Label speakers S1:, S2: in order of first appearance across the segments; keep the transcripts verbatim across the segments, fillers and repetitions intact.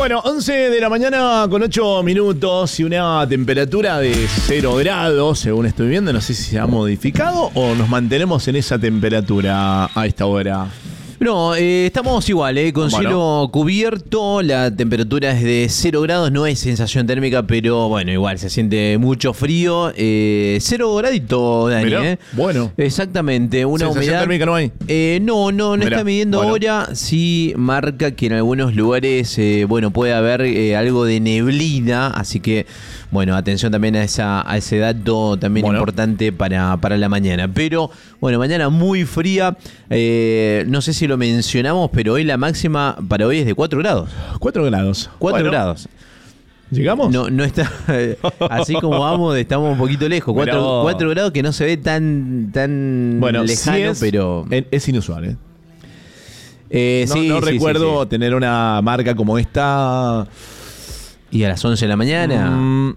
S1: Bueno, once de la mañana con ocho minutos y una temperatura de cero grados, según estoy viendo. No sé si se ha modificado o nos mantenemos en esa temperatura a esta hora.
S2: No, eh, estamos igual, eh, con
S1: Bueno.
S2: cielo cubierto, la temperatura es de cero grados, no hay sensación térmica, pero bueno, igual se siente mucho frío. Eh, cero gradito, Dani,
S1: Mirá,
S2: eh.
S1: bueno.
S2: Exactamente, una
S1: ¿Sensación
S2: humedad.
S1: térmica no hay?
S2: Eh, no, no, no
S1: Mirá,
S2: está midiendo
S1: bueno.
S2: ahora. Sí marca que en algunos lugares, eh, bueno, puede haber eh, algo de neblina, así que, bueno, atención también a, esa, a ese dato también
S1: Bueno.
S2: importante para, para la mañana. Pero, bueno, mañana muy fría, eh, no sé si lo mencionamos, pero hoy la máxima para hoy es de cuatro grados.
S1: cuatro grados.
S2: cuatro
S1: Bueno,
S2: grados.
S1: ¿Llegamos?
S2: No, no está. Así como vamos, estamos un poquito lejos.
S1: Mirá
S2: cuatro
S1: vos.
S2: grados que no se ve tan, tan
S1: Bueno,
S2: lejano,
S1: sí es,
S2: pero.
S1: es, es inusual, ¿eh?
S2: Eh,
S1: No,
S2: sí,
S1: no
S2: sí, sí,
S1: recuerdo
S2: sí.
S1: tener una marca como esta.
S2: Y a las once de la mañana.
S1: Mm,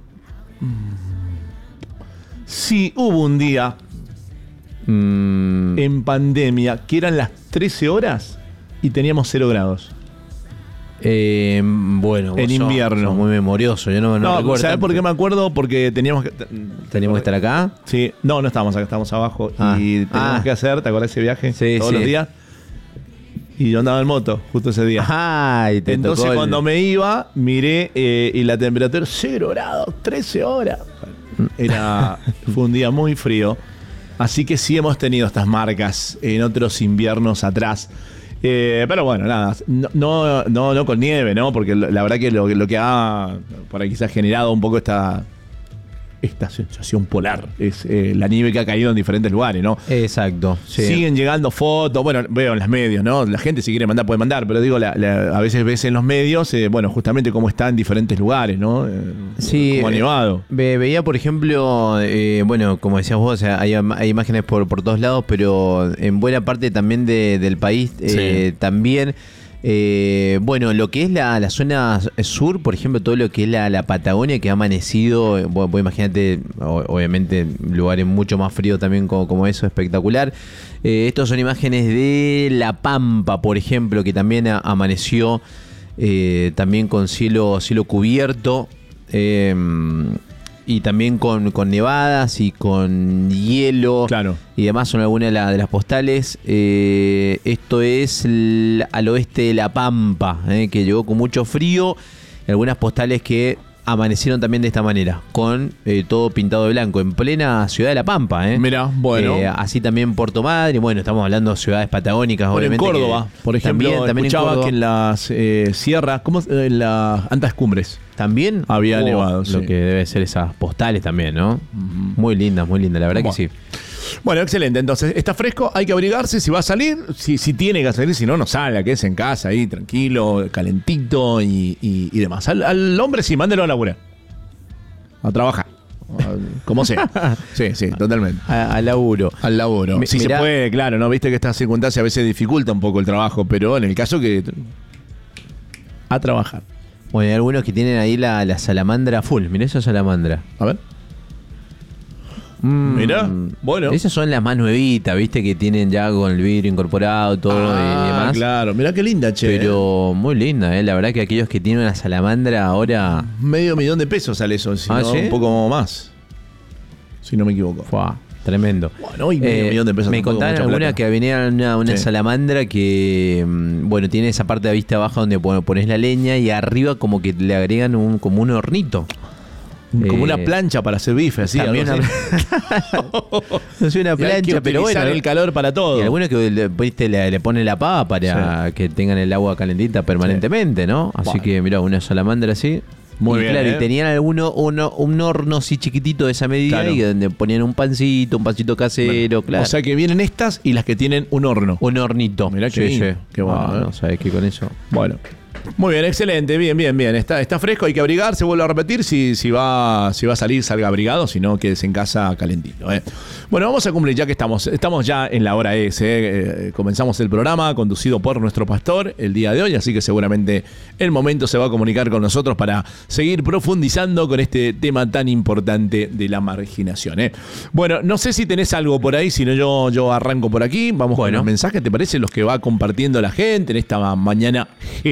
S1: sí, hubo un día
S2: mm,
S1: en pandemia que eran las trece horas y teníamos cero grados.
S2: eh, bueno, vos
S1: en
S2: sos-
S1: invierno.
S2: sos muy memorioso. Yo no, no,
S1: No,
S2: recuerdo.
S1: ¿sabes
S2: tanto.
S1: por qué me acuerdo? Porque teníamos que.
S2: ¿Teníamos que estar acá?
S1: Sí, no, no estábamos acá, estábamos abajo.
S2: Ah.
S1: Y teníamos
S2: Ah.
S1: que hacer, ¿te acordás ese viaje?
S2: Sí,
S1: Todos
S2: sí.
S1: los días. Y yo andaba en moto justo ese día.
S2: Ay, te
S1: Entonces
S2: tocó el-
S1: cuando me iba, miré eh, y la temperatura cero grados, trece horas. Era, fue un día muy frío. Así que sí hemos tenido estas marcas en otros inviernos atrás. Eh, pero bueno, nada, no, no, no, no con nieve, ¿no? Porque la verdad que lo, lo que ha por ahí quizás generado un poco esta, esta sensación polar es eh, la nieve que ha caído en diferentes lugares, ¿no?
S2: Exacto. Sí.
S1: Siguen llegando fotos, bueno, veo en los medios, ¿no? La gente si quiere mandar puede mandar, pero digo, la- la- a veces ves en los medios, eh, bueno, justamente cómo está en diferentes lugares, ¿no? Eh,
S2: Sí,
S1: como ha
S2: eh,
S1: nevado.
S2: Ve- veía, por ejemplo, eh, bueno, como decías vos, o sea, hay, hay imágenes por, por todos lados, pero en buena parte también de- del país eh,
S1: Sí.
S2: también. Eh, bueno, lo que es la, la zona sur, por ejemplo, todo lo que es la, la Patagonia, que ha amanecido, eh, vos, vos imagínate, o- obviamente, lugares mucho más fríos también como, como eso, espectacular. Eh, estos son imágenes de La Pampa, por ejemplo, que también a- amaneció eh, también con cielo, cielo cubierto. Eh, y también con, con nevadas y con hielo
S1: Claro.
S2: y demás, son algunas de, la- de las postales. Eh, esto es l- al oeste de La Pampa, eh, que llegó con mucho frío. Algunas postales que amanecieron también de esta manera, con eh, todo pintado de blanco, en plena ciudad de La Pampa. Eh.
S1: Mirá, bueno.
S2: Eh, así también Puerto Madryn, bueno, estamos hablando de ciudades patagónicas,
S1: Bueno, en
S2: obviamente.
S1: Córdoba,
S2: que
S1: por ejemplo,
S2: también, también en
S1: escuchaba
S2: Córdoba.
S1: que en las eh, sierras, ¿cómo? es? En las altas cumbres.
S2: También
S1: Había
S2: Oh,
S1: nevado,
S2: lo
S1: sí.
S2: que debe ser esas postales también, ¿no? Muy lindas, muy lindas, la verdad
S1: Bueno.
S2: que sí.
S1: Bueno, excelente. Entonces, está fresco, hay que abrigarse si va a salir, si, si tiene que salir, si no, no salga, quédese en casa ahí, tranquilo, calentito y, y- y demás. Al, al hombre sí, mándelo a laburar. A trabajar. Como sea. Sí, sí, totalmente.
S2: A, a laburo.
S1: Al laburo.
S2: Mi-
S1: Si
S2: mirá-
S1: se puede, claro, ¿no? Viste que esta circunstancia a veces dificulta un poco el trabajo, pero en el caso que. A trabajar.
S2: Bueno, hay algunos que tienen ahí la, la salamandra full. Mirá esa salamandra.
S1: A ver.
S2: Mm,
S1: Mirá, bueno.
S2: Esas son las más nuevitas, viste, que tienen ya con el vidrio incorporado, todo y
S1: Ah,
S2: demás.
S1: claro, mirá qué linda, che.
S2: Pero muy linda, ¿eh? La verdad que aquellos que tienen una salamandra ahora.
S1: Medio millón de pesos sale eso, si
S2: ¿Ah,
S1: no,
S2: sí?
S1: un poco más. Si no me equivoco.
S2: Fua, tremendo.
S1: Bueno, y medio millón de pesos
S2: Me
S1: tampoco,
S2: contaron
S1: mucha
S2: alguna
S1: plata.
S2: que venía una, una
S1: Sí.
S2: salamandra que, mm, bueno, tiene esa parte de vista baja donde bueno, pones la leña y arriba como que le agregan un, como un hornito.
S1: Como
S2: Eh,
S1: una plancha para hacer bife, así.
S2: también
S1: algo
S2: una,
S1: así.
S2: no sé, una
S1: Y hay que
S2: plancha, pero bueno.
S1: utilizar el calor para todo.
S2: Y algunos que le, viste, le, le ponen la pava para que tengan el agua calentita permanentemente, ¿no? Así
S1: Bueno.
S2: que, mirá, una salamandra así.
S1: Muy
S2: y
S1: bien,
S2: claro,
S1: ¿eh?
S2: y tenían alguno, uno, un horno así chiquitito de esa medida
S1: Claro.
S2: y donde ponían un pancito, un pancito casero, claro.
S1: O sea que vienen estas y las que tienen un horno.
S2: un hornito.
S1: Mirá qué lindo. Qué bueno,
S2: Ah,
S1: ¿eh?
S2: no, sabes que con eso.
S1: Bueno. Muy bien, excelente, bien, bien, bien. Está, está fresco, hay que abrigarse, vuelvo a repetir. Si, si, va, si va a salir, salga abrigado, si no, quédese en casa calentito. ¿eh? Bueno, vamos a cumplir ya que estamos. Estamos ya en la hora S. ¿eh? Eh, comenzamos el programa conducido por nuestro pastor el día de hoy, así que seguramente el momento se va a comunicar con nosotros para seguir profundizando con este tema tan importante de la marginación. ¿eh? Bueno, no sé si tenés algo por ahí, si no yo, yo arranco por aquí. Vamos
S2: Bueno.
S1: con los mensajes, ¿te parece? Los que va compartiendo la gente en esta mañana gélida.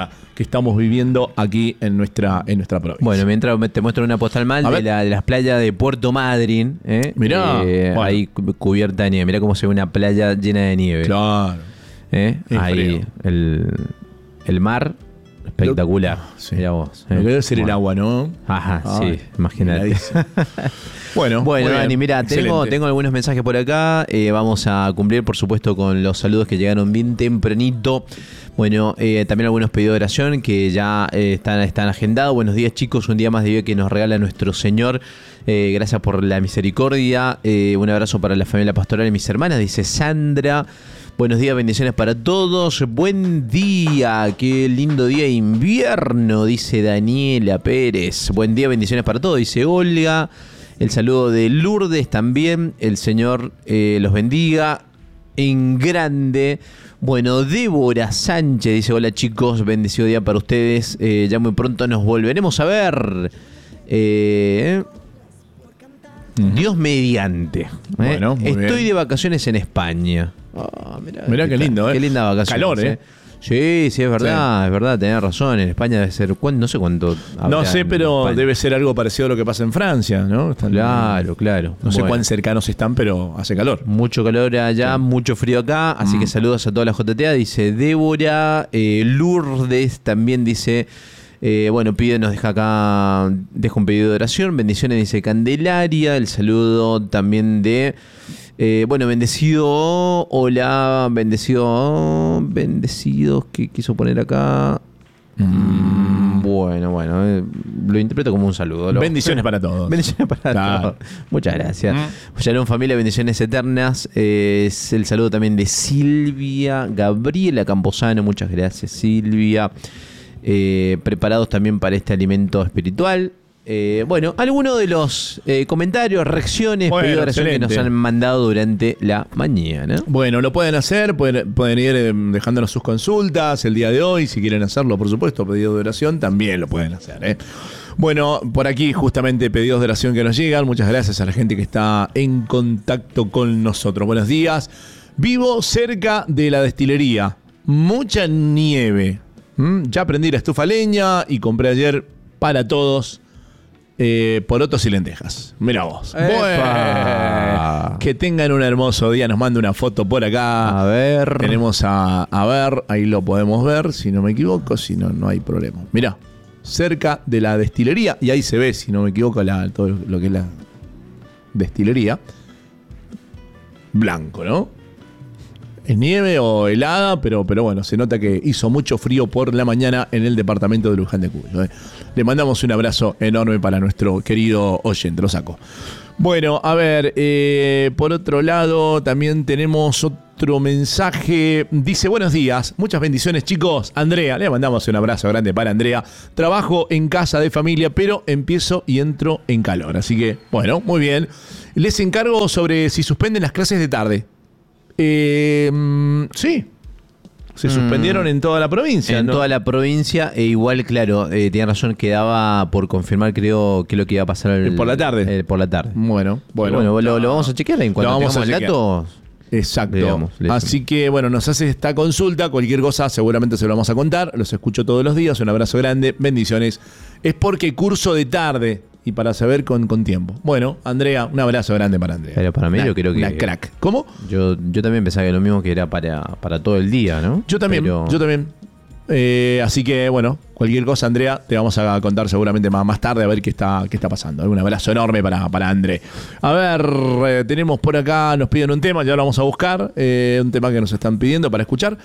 S1: hermosa que estamos viviendo aquí en nuestra, en nuestra provincia.
S2: Bueno, mientras te muestro una postal mal de, la, de las playas de Puerto Madryn. ¿eh?
S1: Mirá.
S2: Eh,
S1: bueno.
S2: Ahí cubierta de nieve. Mirá cómo se ve una playa llena de nieve.
S1: Claro.
S2: ¿Eh? Ahí el, el mar, espectacular.
S1: Sí.
S2: Mirá vos. ¿eh?
S1: Lo que debe ser
S2: bueno.
S1: el agua, ¿no?
S2: Ajá,
S1: Ay,
S2: sí, imagínate.
S1: Bueno,
S2: bueno, Dani, mira, tengo, tengo algunos mensajes por acá. Eh, vamos a cumplir, por supuesto, con los saludos que llegaron bien tempranito. Bueno, eh, también algunos pedidos de oración que ya eh, están, están agendados. Buenos días, chicos. Un día más de vida que nos regala nuestro Señor. Eh, gracias por la misericordia. Eh, un abrazo para la familia pastoral y mis hermanas, dice Sandra. Buenos días, bendiciones para todos. Buen día, qué lindo día de invierno, dice Daniela Pérez. Buen día, bendiciones para todos, dice Olga. El saludo de Lourdes también. El Señor eh, los bendiga en grande. Bueno, Débora Sánchez dice: hola chicos, bendecido día para ustedes. Eh, ya muy pronto nos volveremos a ver. Eh, uh-huh. Dios mediante. ¿eh?
S1: Bueno, muy
S2: Estoy
S1: bien.
S2: de vacaciones en España. Oh, mirá,
S1: mirá qué, qué lindo, ¿eh?
S2: Qué linda vacaciones.
S1: Calor, ¿eh?
S2: ¿eh? Sí, sí, es verdad,
S1: sí.
S2: es verdad, tenés razón. En España debe ser, no sé cuánto.
S1: No sé, pero
S2: España.
S1: Debe ser algo parecido a lo que pasa en Francia, ¿no? Están,
S2: Claro, claro.
S1: No sé
S2: bueno.
S1: cuán cercanos están, pero hace calor.
S2: Mucho calor allá, sí. Mucho frío acá, así mm. que saludos a toda la J T A, dice Débora. eh, Lourdes también dice, eh, bueno, pide, nos deja acá, deja un pedido de oración, bendiciones, dice Candelaria. El saludo también de... Eh, bueno, bendecido, hola, bendecido, bendecidos, ¿qué quiso poner acá? Mm, bueno, bueno, eh, lo interpreto como un saludo. Lo,
S1: bendiciones para todos.
S2: Bendiciones para claro. todos. Muchas gracias. Mm. Shalom familia, bendiciones eternas. Eh, es el saludo también de Silvia, Gabriela Camposano, muchas gracias Silvia. Eh, preparados también para este alimento espiritual. Eh, bueno, algunos de los eh, comentarios, reacciones,
S1: bueno,
S2: pedidos de oración que nos han mandado durante la mañana.
S1: Bueno, lo pueden hacer, pueden, pueden ir eh, dejándonos sus consultas el día de hoy, si quieren hacerlo, por supuesto, pedido de oración, también lo pueden hacer, ¿eh? Bueno, por aquí justamente pedidos de oración que nos llegan, muchas gracias a la gente que está en contacto con nosotros. Buenos días, vivo cerca de la destilería, mucha nieve, ¿Mm? Ya prendí la estufa leña y compré ayer para todos Eh, porotos y lentejas. Mira vos. Bueno, que tengan un hermoso día. Nos manda una foto por acá.
S2: A ver.
S1: Tenemos a, a ver, ahí lo podemos ver, si no me equivoco, si no, no hay problema. Mirá, cerca de la destilería, y ahí se ve, si no me equivoco, la, todo lo que es la destilería. Blanco, ¿no? Es nieve o helada, pero, pero bueno, se nota que hizo mucho frío por la mañana en el departamento de Luján de Cuyo. ¿eh? Le mandamos un abrazo enorme para nuestro querido oyente, lo saco. Bueno, a ver, eh, por otro lado, también tenemos otro mensaje. Dice, buenos días, muchas bendiciones chicos. Andrea, le mandamos un abrazo grande para Andrea. Trabajo en casa de familia, pero empiezo y entro en calor. Así que, bueno, muy bien. Les encargo sobre si suspenden las clases de tarde. Eh, sí, se suspendieron mm, en toda la provincia.
S2: En
S1: ¿no?
S2: toda la provincia, e igual, claro, eh, tiene razón, quedaba por confirmar, creo, que lo que iba a pasar el,
S1: por la tarde.
S2: Eh, por la tarde.
S1: Bueno, bueno.
S2: bueno lo, lo vamos a chequear en cuanto tengamos el dato.
S1: Exacto. Digamos, así que, bueno, nos hace esta consulta. Cualquier cosa seguramente se lo vamos a contar. Los escucho todos los días. Un abrazo grande. Bendiciones. Es porque curso de tarde. Y para saber con, con tiempo. Bueno, Andrea, un abrazo grande para Andrea.
S2: Pero para mí
S1: una,
S2: yo creo que...
S1: Una crack. ¿Cómo?
S2: Yo, yo también pensaba que lo mismo que era para, para todo el día, ¿no?
S1: Yo también,
S2: Pero...
S1: yo también. Eh, así que, bueno, cualquier cosa, Andrea, te vamos a contar seguramente más, más tarde a ver qué está, qué está pasando. Un abrazo enorme para, para André. A ver, eh, tenemos por acá, nos piden un tema, ya lo vamos a buscar. Eh, un tema que nos están pidiendo para escuchar.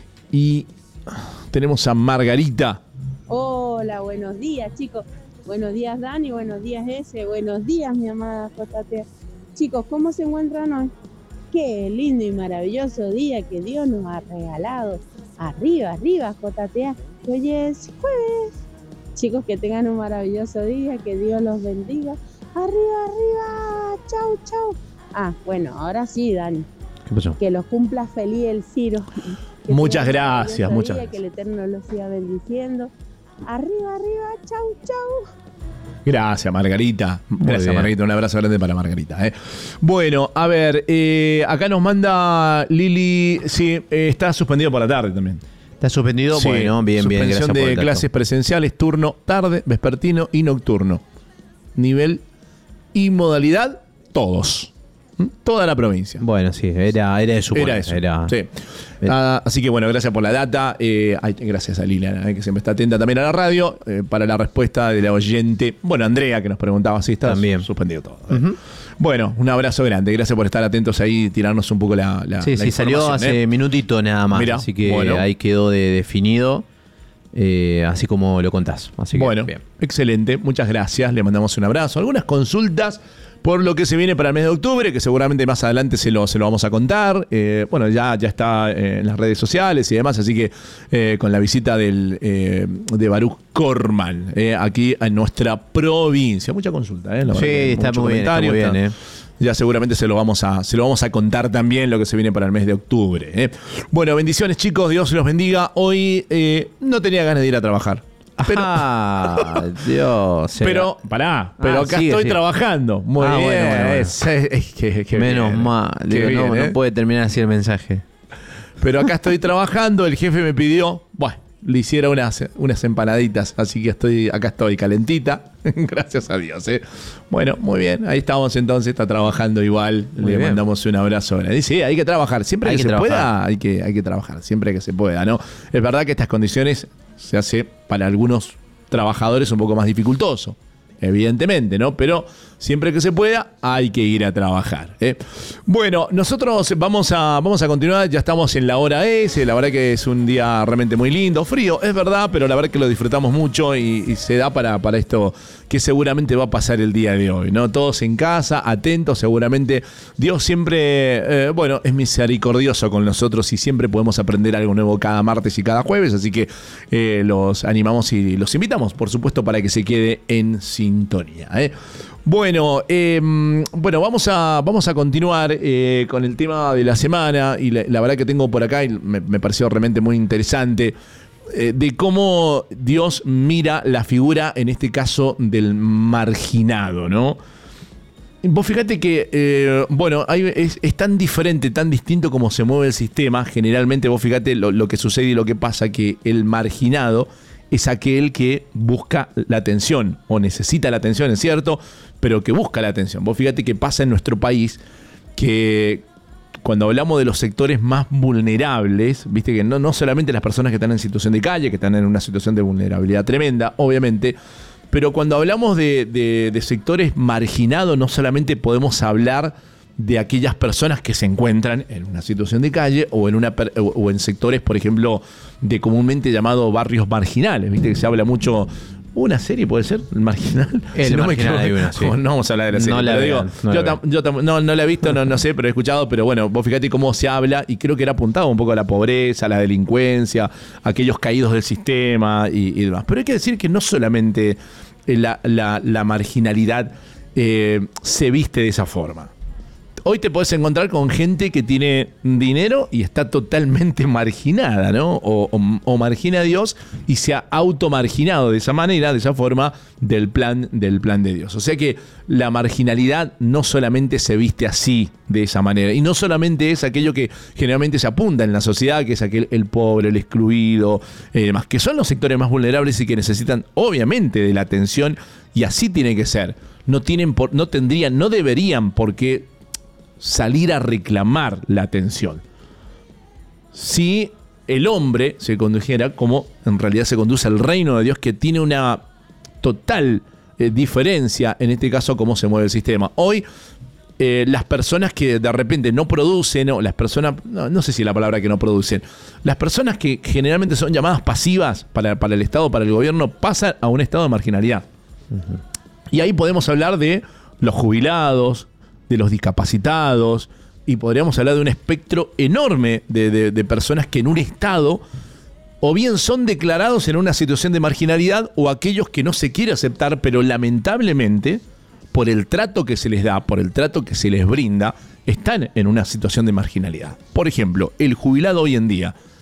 S1: Y tenemos a Margarita.
S3: Hola, buenos días, chicos. Buenos días, Dani. Buenos días, Ese. Buenos días, mi amada J T A. Chicos, ¿cómo se encuentran hoy? Qué lindo y maravilloso día que Dios nos ha regalado. Arriba, arriba, J T A. Que hoy es jueves. Chicos, que tengan un maravilloso día. Que Dios los bendiga. Arriba, arriba. Chau, chau. Ah, bueno, ahora sí, Dani.
S2: ¿Qué pasó?
S3: Que los cumpla feliz el Ciro. Que
S1: muchas gracias, muchas
S3: día,
S1: gracias.
S3: Que el Eterno los siga bendiciendo. Arriba, arriba, chau, chau.
S1: Gracias, Margarita.
S2: Muy
S1: Gracias,
S2: bien.
S1: Margarita. Un abrazo grande para Margarita. ¿eh? Bueno, a ver, eh, acá nos manda Lili. Sí, eh, está suspendido por la tarde también.
S2: ¿Está suspendido?
S1: Sí,
S2: Bueno, bien, bien. Gracias
S1: suspensión
S2: por el
S1: de
S2: dato.
S1: clases presenciales, turno tarde, vespertino y nocturno. Nivel y modalidad, todos. ¿Mm? Toda la provincia.
S2: Bueno, sí, era, era de suponer.
S1: Era eso.
S2: Era,
S1: sí. Ah, así que bueno, gracias por la data. Eh, ay, gracias a Liliana, eh, que siempre está atenta también a la radio, eh, para la respuesta de la oyente. Bueno, Andrea, que nos preguntaba si está
S2: También.
S1: suspendido todo. eh.
S2: Uh-huh.
S1: Bueno, un abrazo grande. Gracias por estar atentos ahí y tirarnos un poco la, la,
S2: Sí,
S1: la
S2: sí, salió
S1: información,
S2: hace
S1: eh.
S2: minutito nada más.
S1: Mirá,
S2: así que
S1: bueno.
S2: ahí quedó de, definido, eh, así como lo contás. Así que,
S1: Bueno,
S2: bien.
S1: excelente. Muchas gracias. Le mandamos un abrazo. Algunas consultas por lo que se viene para el mes de octubre, que seguramente más adelante se lo, se lo vamos a contar. Eh, bueno, ya, ya está eh, en las redes sociales y demás, así que eh, con la visita del, eh, de Baruch Korman eh, aquí en nuestra provincia. Mucha consulta, ¿eh? La
S2: Sí,
S1: verdad que
S2: está
S1: mucho
S2: muy bien, está muy
S1: comentario,
S2: bien,
S1: está-
S2: eh.
S1: Ya seguramente se lo vamos a, se lo vamos a contar también lo que se viene para el mes de octubre. ¿eh? Bueno, bendiciones chicos, Dios los bendiga. Hoy eh, no tenía ganas de ir a trabajar. Pero,
S2: Ah, Dios. será.
S1: pero pará, pero
S2: Ah,
S1: acá
S2: sigue,
S1: estoy
S2: sigue.
S1: trabajando. Muy
S2: Ah,
S1: bien.
S2: bueno, bueno, bueno.
S1: Es- es- es que- que
S2: Menos
S1: bien,
S2: mal.
S1: qué
S2: Digo, no,
S1: bien,
S2: no
S1: ¿eh?
S2: puede terminar así el mensaje.
S1: Pero acá estoy trabajando, el jefe me pidió, bueno, le hiciera unas, unas empanaditas, así que estoy, acá estoy calentita, gracias a Dios. ¿eh? Bueno, muy bien, ahí estamos entonces, está trabajando igual,
S2: Muy
S1: le
S2: bien.
S1: mandamos un abrazo. Dice, sí, hay que trabajar, siempre
S2: Hay
S1: que,
S2: que
S1: se
S2: trabajar.
S1: pueda, hay que, hay que trabajar, siempre que se pueda, ¿no? Es verdad que estas condiciones se hace para algunos trabajadores un poco más dificultoso, evidentemente, ¿no? Pero siempre que se pueda, hay que ir a trabajar. ¿eh? Bueno, nosotros vamos a, vamos a continuar, ya estamos en la hora S, la verdad que es un día realmente muy lindo, frío, es verdad, pero la verdad que lo disfrutamos mucho y, y se da para, para esto que seguramente va a pasar el día de hoy, ¿no? Todos en casa, atentos, seguramente Dios siempre, eh, bueno, es misericordioso con nosotros y siempre podemos aprender algo nuevo cada martes y cada jueves, así que eh, los animamos y los invitamos, por supuesto, para que se quede en sintonía, ¿eh? Bueno, eh, bueno, vamos a, vamos a continuar eh, con el tema de la semana y la, la verdad que tengo por acá y me, me pareció realmente muy interesante eh, de cómo Dios mira la figura, en este caso, del marginado, ¿no? Vos fíjate que, eh, bueno, hay, es, es tan diferente, tan distinto como se mueve el sistema. Generalmente vos fíjate lo, lo que sucede y lo que pasa, que el marginado es aquel que busca la atención o necesita la atención, es cierto, pero que busca la atención. Vos fíjate que pasa en nuestro país que cuando hablamos de los sectores más vulnerables, viste que no, no solamente las personas que están en situación de calle, que están en una situación de vulnerabilidad tremenda, obviamente, pero cuando hablamos de, de, de sectores marginados, no solamente podemos hablar de aquellas personas que se encuentran en una situación de calle o en una per- o en sectores, por ejemplo, de comúnmente llamados barrios marginales. Viste que se habla mucho. ¿Una serie puede ser? ¿El marginal?
S2: El
S1: Si no me
S2: Marginal
S1: equivoco.
S2: hay una, sí.
S1: No vamos a hablar de la serie.
S2: No la
S1: pero digo,
S2: vean, no
S1: yo,
S2: la
S1: tam- yo tam- no, no la he visto, no, no sé, pero he escuchado. Pero bueno, vos fíjate cómo se habla y creo que era apuntado un poco a la pobreza, a la delincuencia, a aquellos caídos del sistema y, y demás. Pero hay que decir que no solamente la, la, la marginalidad eh, se viste de esa forma. Hoy te podés encontrar con gente que tiene dinero y está totalmente marginada, ¿no? O, o, o margina a Dios y se ha automarginado de esa manera, de esa forma, del plan, del plan de Dios. O sea que la marginalidad no solamente se viste así, de esa manera, y no solamente es aquello que generalmente se apunta en la sociedad, que es aquel el pobre, el excluido, y eh, demás, que son los sectores más vulnerables y que necesitan, obviamente, de la atención, y así tiene que ser. No tienen por, no tendrían, no deberían por qué salir a reclamar la atención. Si el hombre se condujera como en realidad se conduce el reino de Dios, que tiene una total eh, diferencia, en este caso, cómo se mueve el sistema. Hoy, eh, las personas que de repente no producen, o las personas, no, no sé si la palabra que no producen, las personas que generalmente son llamadas pasivas para, para el Estado, para el gobierno, pasan a un estado de marginalidad. Uh-huh. Y ahí podemos hablar de los jubilados, de los discapacitados, y podríamos hablar de un espectro enorme de, de, de personas que en un estado o bien son declarados en una situación de marginalidad, o aquellos que no se quiere aceptar, pero lamentablemente, por el trato que se les da, por el trato que se les brinda, están en una situación de marginalidad. Por ejemplo, el jubilado hoy en día,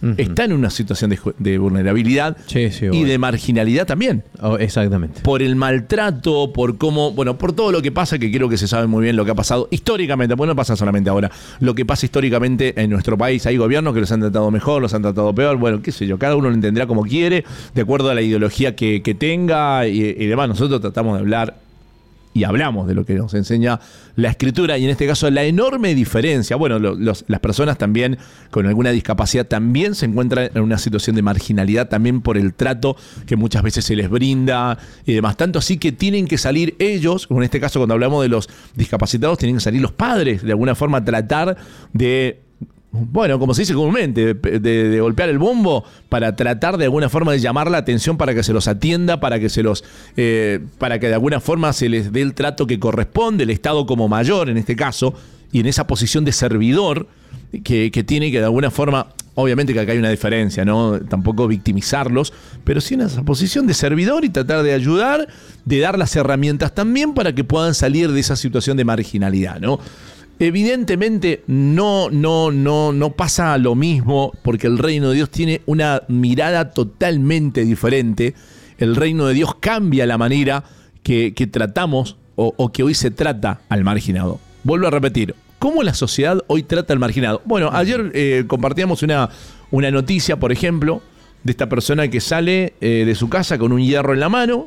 S1: uh-huh. está en una situación de, de vulnerabilidad
S2: sí, sí,
S1: y
S2: bueno.
S1: de marginalidad también.
S2: Oh, exactamente.
S1: Por el maltrato, por cómo, bueno, por todo lo que pasa, que creo que se sabe muy bien lo que ha pasado históricamente, porque no pasa solamente ahora, lo que pasa históricamente en nuestro país. Hay gobiernos que los han tratado mejor, los han tratado peor, bueno, qué sé yo, cada uno lo entenderá como quiere, de acuerdo a la ideología que, que tenga y, y demás. Nosotros tratamos de hablar y hablamos de lo que nos enseña la escritura y en este caso la enorme diferencia. Bueno, lo, los, las personas también con alguna discapacidad también se encuentran en una situación de marginalidad también por el trato que muchas veces se les brinda y demás. Tanto así que tienen que salir ellos, en este caso cuando hablamos de los discapacitados, tienen que salir los padres de alguna forma a tratar de... Bueno, como se dice comúnmente, de, de, de golpear el bombo para tratar de alguna forma de llamar la atención para que se los atienda, para que se los, eh, para que de alguna forma se les dé el trato que corresponde, el Estado como mayor en este caso, y en esa posición de servidor que, que tiene que de alguna forma, obviamente que acá hay una diferencia, ¿no? Tampoco victimizarlos, pero sí en esa posición de servidor y tratar de ayudar, de dar las herramientas también para que puedan salir de esa situación de marginalidad, ¿no? Evidentemente no, no, no, no pasa lo mismo porque el reino de Dios tiene una mirada totalmente diferente. El reino de Dios cambia la manera que, que tratamos o, o que hoy se trata al marginado. Vuelvo a repetir, ¿cómo la sociedad hoy trata al marginado? Bueno, ayer eh, compartíamos una, una noticia, por ejemplo, de esta persona que sale eh, de su casa con un hierro en la mano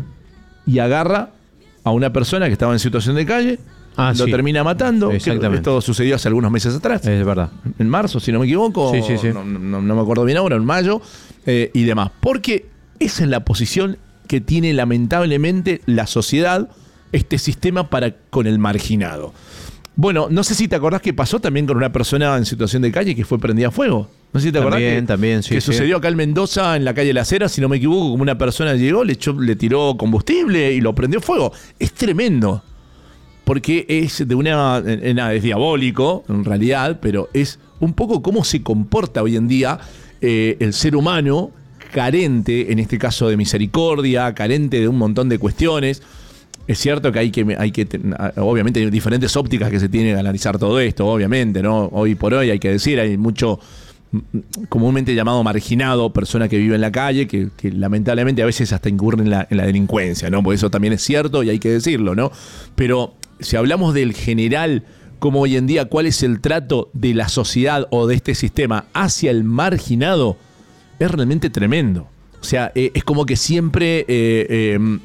S1: y agarra a una persona que estaba en situación de calle. Ah, lo sí. termina matando.
S2: Exactamente.
S1: Esto sucedió hace algunos meses atrás.
S2: Es verdad.
S1: En marzo, si no me equivoco.
S2: Sí, sí, sí.
S1: No, no, no me acuerdo bien ahora, en mayo eh, y demás. Porque esa es la posición que tiene lamentablemente la sociedad, este sistema para con el marginado. Bueno, no sé si te acordás que pasó también con una persona en situación de calle que fue prendida a fuego. No sé si te acordás
S2: también,
S1: que,
S2: también, sí,
S1: que
S2: sí.
S1: sucedió acá en Mendoza, en la calle Las Heras, si no me equivoco, como una persona llegó, le, echó, le tiró combustible y lo prendió fuego. Es tremendo. Porque es de una, es diabólico en realidad, pero es un poco cómo se comporta hoy en día eh, el ser humano carente, en este caso de misericordia, carente de un montón de cuestiones. Es cierto que hay que, hay que obviamente hay diferentes ópticas que se tienen que analizar todo esto, obviamente, ¿no? Hoy por hoy hay que decir, hay mucho comúnmente llamado marginado, persona que vive en la calle, que, que lamentablemente a veces hasta incurre en la, en la delincuencia, ¿no? Porque eso también es cierto y hay que decirlo, ¿no? Pero si hablamos del general, como hoy en día, ¿cuál es el trato de la sociedad o de este sistema hacia el marginado? Es realmente tremendo. O sea, eh, es como que siempre eh, eh,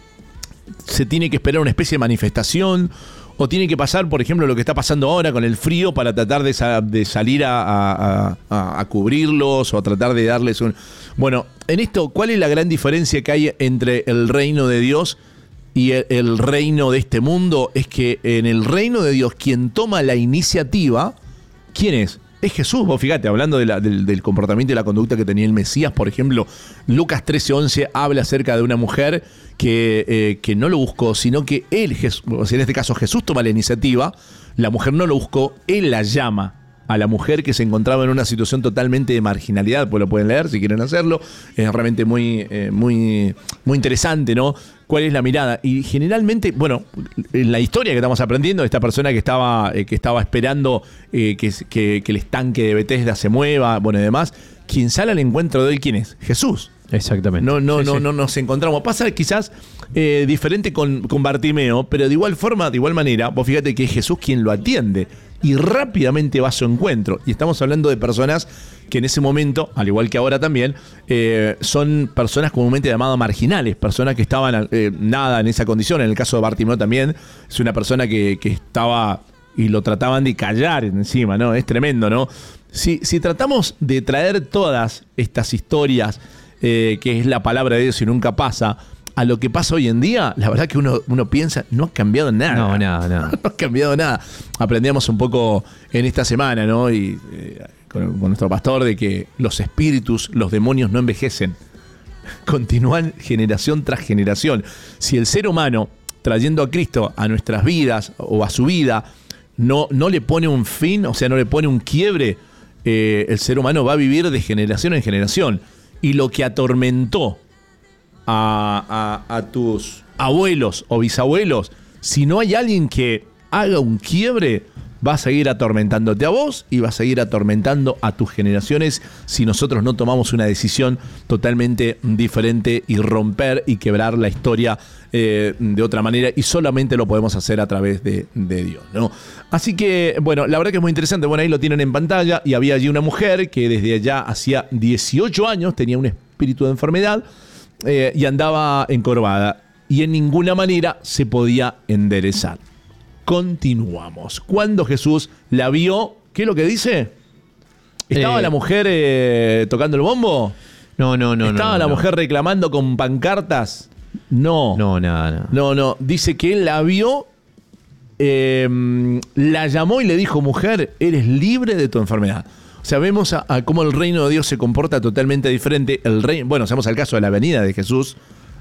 S1: se tiene que esperar una especie de manifestación o tiene que pasar, por ejemplo, lo que está pasando ahora con el frío para tratar de, sa- de salir a, a, a, a cubrirlos o a tratar de darles un... Bueno, en esto, ¿cuál es la gran diferencia que hay entre el reino de Dios y el, el reino de este mundo? Es que en el reino de Dios quien toma la iniciativa, ¿quién es? Es Jesús. Vos fíjate, hablando de la, del, del comportamiento y la conducta que tenía el Mesías, por ejemplo, Lucas trece once habla acerca de una mujer que, eh, que no lo buscó, sino que él, Jesús, o sea, en este caso Jesús toma la iniciativa, la mujer no lo buscó, él la llama a la mujer que se encontraba en una situación totalmente de marginalidad, pues lo pueden leer si quieren hacerlo, es realmente muy, eh, muy, muy interesante, ¿no? ¿Cuál es la mirada? Y generalmente, bueno, en la historia que estamos aprendiendo, esta persona que estaba, eh, que estaba esperando eh, que, que, que el estanque de Bethesda se mueva, bueno y demás, quien sale al encuentro de él, ¿quién es? Jesús.
S2: Exactamente.
S1: No, no,
S2: sí,
S1: no,
S2: sí.
S1: no nos encontramos. Pasa quizás eh, diferente con, con Bartimeo, pero de igual forma, de igual manera, vos fíjate que es Jesús quien lo atiende y rápidamente va a su encuentro. Y estamos hablando de personas que en ese momento, al igual que ahora también, eh, son personas comúnmente llamadas marginales, personas que estaban eh, nada en esa condición. En el caso de Bartimeo también, es una persona que, que estaba y lo trataban de callar encima, ¿no? Es tremendo, ¿no? Si, si tratamos de traer todas estas historias, eh, que es la palabra de Dios y nunca pasa, a lo que pasa hoy en día, la verdad que uno, uno piensa, no ha cambiado nada.
S2: No, nada, nada.
S1: No ha cambiado nada. Aprendíamos un poco en esta semana, ¿no? Y eh, con, con nuestro pastor, de que los espíritus, los demonios no envejecen. Continúan generación tras generación. Si el ser humano, trayendo a Cristo a nuestras vidas o a su vida, no, no le pone un fin, o sea, no le pone un quiebre, eh, el ser humano va a vivir de generación en generación. Y lo que atormentó A, a, a tus abuelos o bisabuelos, si no hay alguien que haga un quiebre, va a seguir atormentándote a vos y va a seguir atormentando a tus generaciones si nosotros no tomamos una decisión totalmente diferente y romper y quebrar la historia eh, de otra manera, y solamente lo podemos hacer a través de, de Dios, ¿no? Así que, bueno, la verdad que es muy interesante. Bueno, ahí lo tienen en pantalla, y había allí una mujer que desde allá hacía dieciocho años tenía un espíritu de enfermedad eh, y andaba encorvada, y en ninguna manera se podía enderezar. Continuamos. Cuando Jesús la vio, ¿qué es lo que dice? ¿Estaba
S2: Eh,
S1: la mujer eh, tocando el bombo?
S2: No, no, no.
S1: ¿Estaba
S2: no,
S1: la
S2: no.
S1: mujer reclamando con pancartas? No.
S2: No, nada, nada.
S1: No, no. Dice que él la vio, eh, la llamó y le dijo: mujer, eres libre de tu enfermedad. O sea, vemos a, a cómo el reino de Dios se comporta totalmente diferente. El rey, bueno, sabemos el caso de la venida de Jesús.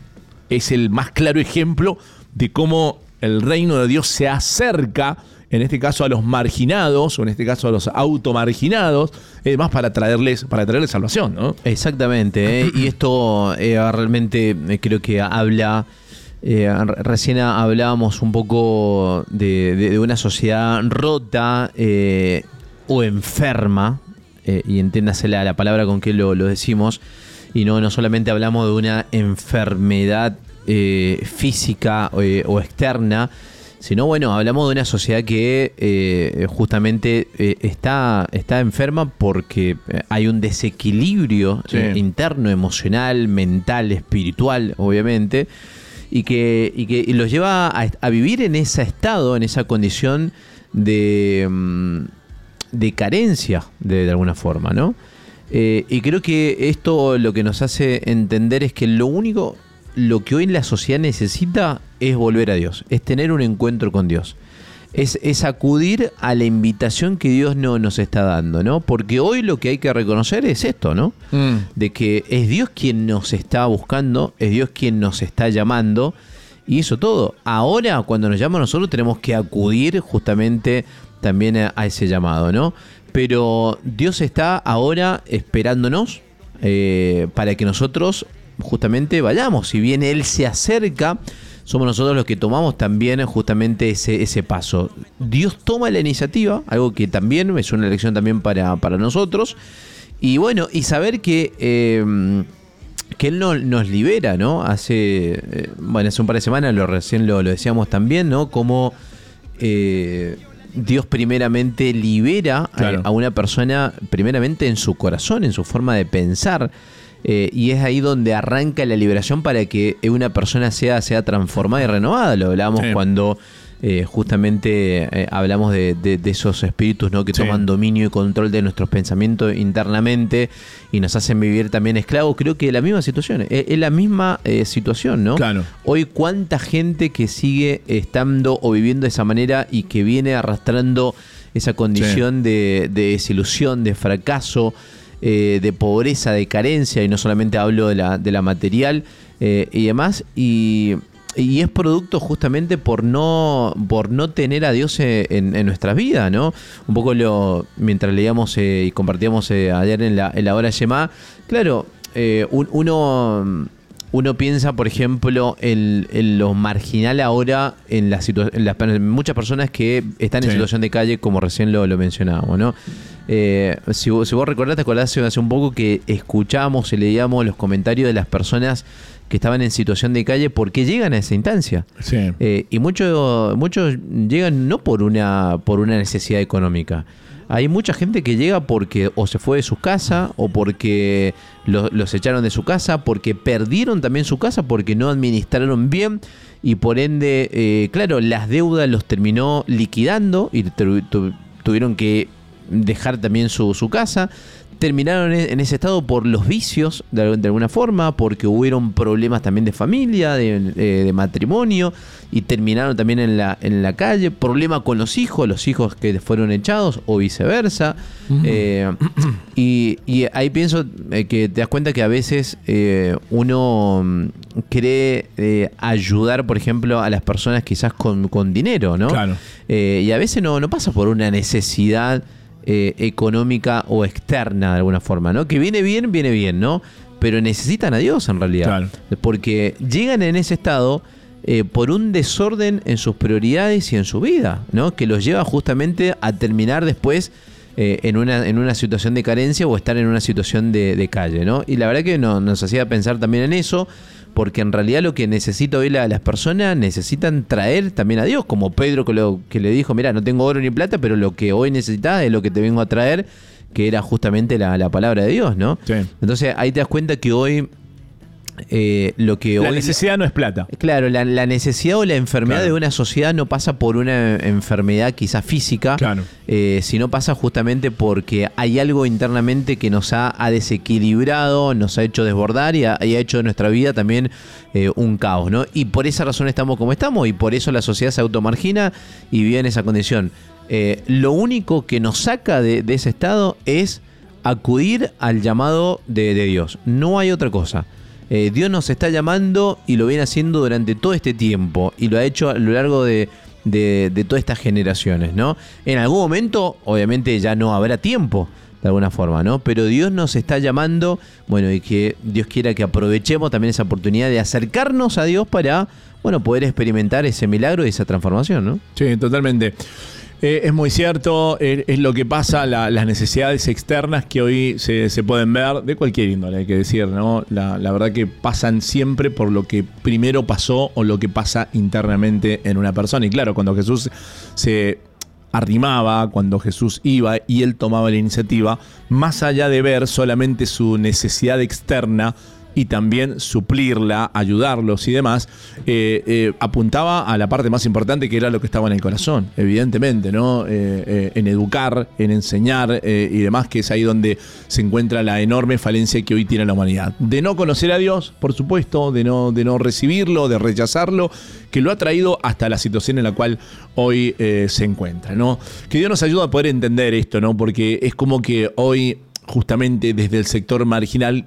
S1: Es el más claro ejemplo de cómo el reino de Dios se acerca, en este caso a los marginados, o en este caso a los automarginados, eh, más para traerles, para traerles salvación, ¿no?
S2: Exactamente, ¿eh? Y esto eh, realmente eh, creo que habla, eh, recién hablábamos un poco de, de, de una sociedad rota eh, o enferma, eh, y entiéndase la, la palabra con que lo, lo decimos, y no, no solamente hablamos de una enfermedad eh, física eh, o externa, sino, bueno, hablamos de una sociedad que eh, justamente eh, está, está enferma porque hay un desequilibrio
S1: sí.
S2: eh, interno, emocional, mental, espiritual, obviamente, y que, y que los lleva a, a vivir en ese estado, en esa condición de, de carencia, de, de alguna forma, ¿no? Eh, y creo que esto lo que nos hace entender es que lo único, lo que hoy la sociedad necesita es volver a Dios, es tener un encuentro con Dios, es, es acudir a la invitación que Dios no, nos está dando, ¿no? Porque hoy lo que hay que reconocer es esto, ¿no?
S1: Mm.
S2: De que es Dios quien nos está buscando, es Dios quien nos está llamando, y eso todo. Ahora, cuando nos llama a nosotros, tenemos que acudir justamente también a, a ese llamado, ¿no? Pero Dios está ahora esperándonos eh, para que nosotros justamente vayamos. Si bien Él se acerca, somos nosotros los que tomamos también justamente ese, ese paso. Dios toma la iniciativa, algo que también es una lección también para, para nosotros. Y bueno, y saber que, eh, que Él no, nos libera, ¿no? Hace, eh, bueno, hace un par de semanas, lo, recién lo, lo decíamos también, ¿no? Como eh, Dios primeramente libera
S1: claro.
S2: a, a una persona, primeramente en su corazón, en su forma de pensar. Eh, y es ahí donde arranca la liberación para que una persona sea, sea transformada y renovada. Lo hablábamos sí. cuando eh, justamente eh, hablamos de, de, de esos espíritus, ¿no? que sí. toman dominio y control de nuestros pensamientos internamente y nos hacen vivir también esclavos. Creo que es la misma situación, es, es la misma eh, situación, ¿no?
S1: Claro.
S2: Hoy cuánta gente que sigue estando o viviendo de esa manera y que viene arrastrando esa condición sí. de, de desilusión, de fracaso, Eh, de pobreza, de carencia, y no solamente hablo de la, de la material eh, y demás, y, y es producto justamente por no, por no tener a Dios en, en nuestras vidas, ¿no? Un poco lo mientras leíamos eh, y compartíamos eh, ayer en la, en la hora Shema, claro, eh, un, uno... Uno piensa, por ejemplo, en, en lo marginal ahora, en, la situa- en las en muchas personas que están en sí. situación de calle, como recién lo, lo mencionábamos, ¿no? Eh, si, vos, si vos recordás, te acordás hace un poco que escuchábamos y leíamos los comentarios de las personas que estaban en situación de calle, porque llegan a esa instancia.
S1: Sí.
S2: Eh, y muchos muchos llegan no por una, por una necesidad económica. Hay mucha gente que llega porque o se fue de su casa, o porque los, los echaron de su casa, porque perdieron también su casa, porque no administraron bien, y por ende, eh, claro, las deudas los terminó liquidando y tu, tu, tuvieron que dejar también su, su casa. Terminaron en ese estado por los vicios, de, de alguna forma, porque hubieron problemas también de familia, de, de, de matrimonio, y terminaron también en la, en la calle. Problema con los hijos, los hijos que fueron echados, o viceversa. Uh-huh. Eh, y, y ahí pienso eh, que te das cuenta que a veces eh, uno cree eh, ayudar, por ejemplo, a las personas quizás con, con dinero, ¿no?
S1: Claro.
S2: Eh, y a veces no, no pasa por una necesidad Eh, económica o externa de alguna forma, ¿no? Que viene bien, viene bien, ¿no? Pero necesitan a Dios en realidad.
S1: Claro.
S2: Porque llegan en ese estado eh, por un desorden en sus prioridades y en su vida, ¿no? Que los lleva justamente a terminar después eh, en, una, en una situación de carencia o estar en una situación de, de calle, ¿no? Y la verdad que no, nos hacía pensar también en eso, porque en realidad lo que necesita hoy la, las personas necesitan traer también a Dios, como Pedro que, lo, que le dijo, mira, no tengo oro ni plata, pero lo que hoy necesitas es lo que te vengo a traer, que era justamente la, la palabra de Dios, ¿no?
S1: Sí.
S2: Entonces ahí te das cuenta que hoy eh, lo que
S1: La
S2: hoy,
S1: necesidad no es plata.
S2: Claro, la, la necesidad o la enfermedad
S1: Claro.
S2: de una sociedad no pasa por una enfermedad quizás física,
S1: Claro.
S2: eh, sino pasa justamente porque hay algo internamente que nos ha, ha desequilibrado, nos ha hecho desbordar y ha, y ha hecho de nuestra vida también eh, un caos, ¿no? Y por esa razón estamos como estamos y por eso la sociedad se automargina y vive en esa condición. Eh, lo único que nos saca de, de ese estado es acudir al llamado de, de Dios. No hay otra cosa. Eh, Dios nos está llamando y lo viene haciendo durante todo este tiempo y lo ha hecho a lo largo de, de, de todas estas generaciones, ¿no? En algún momento, obviamente, ya no habrá tiempo, de alguna forma, ¿no? Pero Dios nos está llamando, bueno, y que Dios quiera que aprovechemos también esa oportunidad de acercarnos a Dios para, bueno, poder experimentar ese milagro y esa transformación, ¿no?
S1: Sí, totalmente. Eh, es muy cierto, eh, es lo que pasa, la, las necesidades externas que hoy se, se pueden ver, de cualquier índole, hay que decir, ¿no? La, la verdad que pasan siempre por lo que primero pasó o lo que pasa internamente en una persona. Y claro, cuando Jesús se arrimaba, cuando Jesús iba y él tomaba la iniciativa, más allá de ver solamente su necesidad externa, y también suplirla, ayudarlos y demás, eh, eh, apuntaba a la parte más importante que era lo que estaba en el corazón, evidentemente, ¿no? Eh, eh, en educar, en enseñar eh, y demás, que es ahí donde se encuentra la enorme falencia que hoy tiene la humanidad. De no conocer a Dios, por supuesto, de no, de no recibirlo, de rechazarlo, que lo ha traído hasta la situación en la cual hoy eh, se encuentra, ¿no? Que Dios nos ayude a poder entender esto, ¿no? Porque es como que hoy, justamente desde el sector marginal,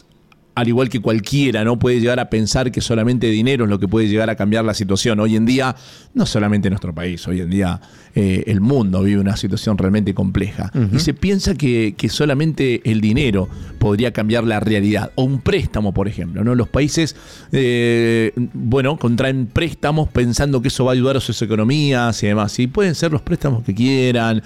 S1: al igual que cualquiera, ¿no? Puede llegar a pensar que solamente dinero es lo que puede llegar a cambiar la situación. Hoy en día, no solamente nuestro país, hoy en día eh, el mundo vive una situación realmente compleja. Uh-huh. Y se piensa que, que solamente el dinero podría cambiar la realidad. O un préstamo, por ejemplo, ¿no? Los países, eh, bueno, contraen préstamos pensando que eso va a ayudar a sus economías y demás. Y pueden ser los préstamos que quieran,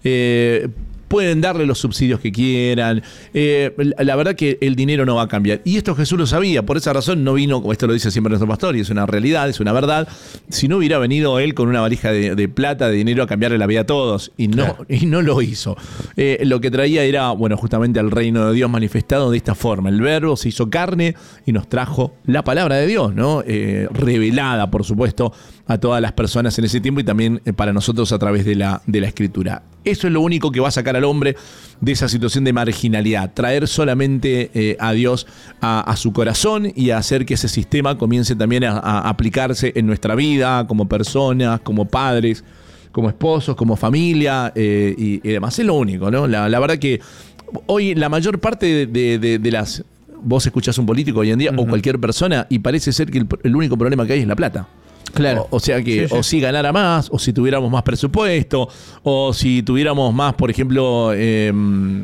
S1: eh, pueden darle los subsidios que quieran. Eh, la verdad que el dinero no va a cambiar. Y esto Jesús lo sabía. Por esa razón no vino, como esto lo dice siempre nuestro pastor, y es una realidad, es una verdad. Si no hubiera venido él con una valija de, de plata, de dinero, a cambiarle la vida a todos. Y no, claro. y no lo hizo. Eh, lo que traía era, bueno, justamente el reino de Dios manifestado de esta forma. El verbo se hizo carne y nos trajo la palabra de Dios, ¿no? Eh, revelada, por supuesto, a todas las personas en ese tiempo y también para nosotros a través de la, de la Escritura. Eso es lo único que va a sacar al hombre de esa situación de marginalidad, traer solamente eh, a Dios a, a su corazón y a hacer que ese sistema comience también a, a aplicarse en nuestra vida, como personas, como padres, como esposos, como familia eh, y, y demás. Es lo único, ¿no? La, la verdad que hoy la mayor parte de, de, de, de las... Vos escuchás un político hoy en día, uh-huh, o cualquier persona, y parece ser que el, el único problema que hay es la plata. Claro. O, o sea que, sí, sí. o si ganara más, o si tuviéramos más presupuesto, o si tuviéramos más, por ejemplo, eh,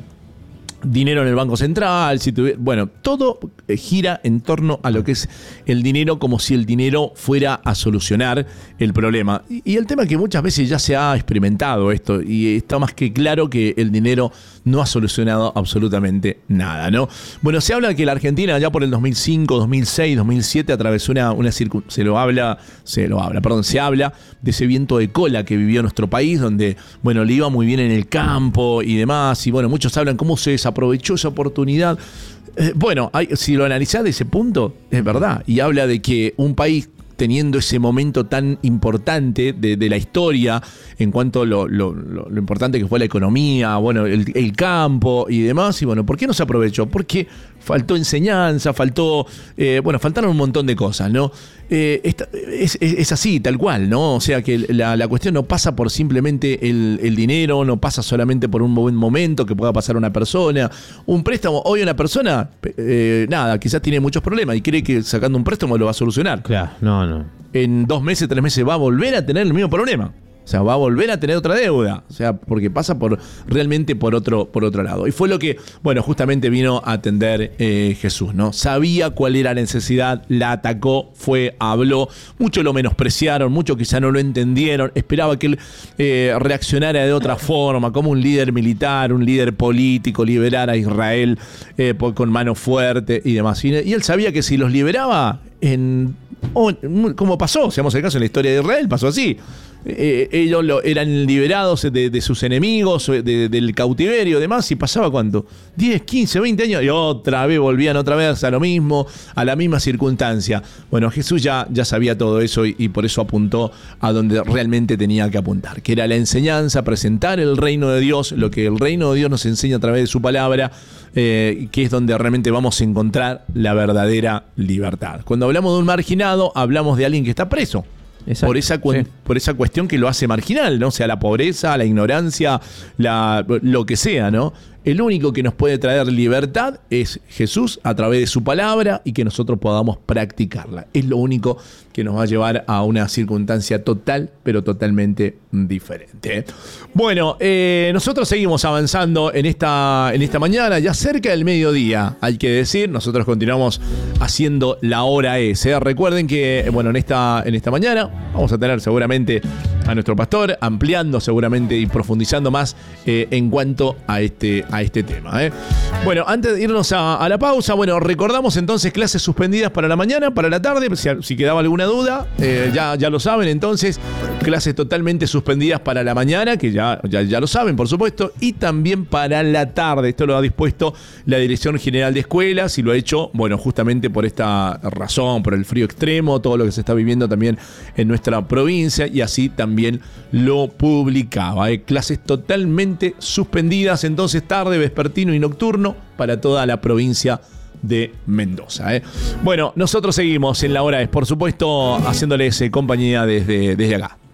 S1: dinero en el Banco Central, si tuviera, bueno, todo gira en torno a lo que es el dinero, como si el dinero fuera a solucionar el problema. Y, y el tema es que muchas veces ya se ha experimentado esto, y está más que claro que el dinero no ha solucionado absolutamente nada, ¿no? Bueno, se habla que la Argentina ya por el dos mil cinco, dos mil seis, dos mil siete atravesó una, una circun... se lo habla, se lo habla, perdón, se habla de ese viento de cola que vivió nuestro país, donde, bueno, le iba muy bien en el campo y demás, y bueno, muchos hablan cómo se desaprovechó esa oportunidad. Eh, bueno, hay, si lo analizás de ese punto, es verdad, y habla de que un país teniendo ese momento tan importante de, de la historia en cuanto a lo, lo, lo, lo importante que fue la economía, bueno, el, el campo y demás, y bueno, ¿por qué no se aprovechó? Porque faltó enseñanza, faltó, eh, bueno, faltaron un montón de cosas, ¿no? Eh, esta, es, es, es así, tal cual, ¿no? O sea que la, la cuestión no pasa por simplemente el, el dinero, no pasa solamente por un buen momento que pueda pasar una persona. Un préstamo, hoy una persona, eh, nada, quizás tiene muchos problemas y cree que sacando un préstamo lo va a solucionar.
S2: Claro, no, no.
S1: En dos meses, tres meses va a volver a tener el mismo problema. O sea, va a volver a tener otra deuda. O sea, porque pasa por realmente por otro, por otro lado. Y fue lo que, bueno, justamente vino a atender eh, Jesús, ¿no? Sabía cuál era la necesidad, la atacó, fue, habló. Muchos lo menospreciaron, muchos quizá no lo entendieron. Esperaba que él eh, reaccionara de otra forma, como un líder militar, un líder político, liberar a Israel eh, por, con mano fuerte y demás. Y, y él sabía que si los liberaba, en, oh, como pasó, si vamos al caso en la historia de Israel, pasó así. Eh, ellos lo, eran liberados de, de sus enemigos, de, del cautiverio y demás, y pasaba ¿cuánto? diez, quince, veinte años, y otra vez volvían otra vez a lo mismo, a la misma circunstancia. Bueno, Jesús ya, ya sabía todo eso y, y por eso apuntó a donde realmente tenía que apuntar, que era la enseñanza, presentar el reino de Dios, lo que el reino de Dios nos enseña a través de su palabra, eh, que es donde realmente vamos a encontrar la verdadera libertad. Cuando hablamos de un marginado, hablamos de alguien que está preso. Exacto, por esa, cu- sí. por esa cuestión que lo hace marginal, ¿no? O sea, la pobreza, la ignorancia, la, lo que sea, ¿no? El único que nos puede traer libertad es Jesús a través de su palabra y que nosotros podamos practicarla. Es lo único que nos va a llevar a una circunstancia total, pero totalmente diferente. Bueno, eh, nosotros seguimos avanzando en esta, en esta mañana, ya cerca del mediodía, hay que decir. Nosotros continuamos haciendo la hora S. Recuerden que, bueno, en esta, en esta mañana vamos a tener seguramente a nuestro pastor ampliando seguramente y profundizando más eh, en cuanto a este, a este tema. ¿eh? Bueno, antes de irnos a, a la pausa, bueno, recordamos entonces clases suspendidas para la mañana, para la tarde, si, si quedaba alguna duda, eh, ya, ya lo saben entonces, clases totalmente suspendidas para la mañana, que ya, ya, ya lo saben, por supuesto, y también para la tarde. Esto lo ha dispuesto la Dirección General de Escuelas y lo ha hecho, bueno, justamente por esta razón, por el frío extremo, todo lo que se está viviendo también en nuestra provincia, y así también lo publicaba. ¿eh? Clases totalmente suspendidas, entonces tarde, vespertino y nocturno para toda la provincia de Mendoza. ¿eh? Bueno, nosotros seguimos en la hora es, por supuesto, haciéndoles compañía desde, desde acá.